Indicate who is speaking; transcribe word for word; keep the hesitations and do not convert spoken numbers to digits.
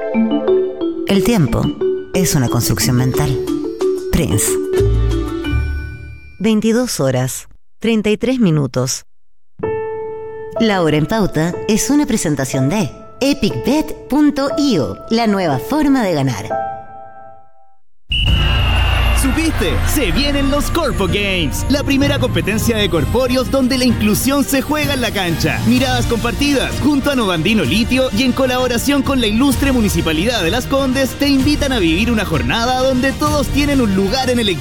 Speaker 1: El tiempo es una construcción mental. Prince. veintidós horas, treinta y tres minutos. La hora en pauta es una presentación de epic bet punto io, la nueva forma de ganar.
Speaker 2: ¿Supiste? Se vienen los Corpo Games, la primera competencia de corpóreos donde la inclusión se juega en la cancha. Miradas compartidas, junto a Novandino Litio y en colaboración con la ilustre Municipalidad de Las Condes, te invitan a vivir una jornada donde todos tienen un lugar en el equipo.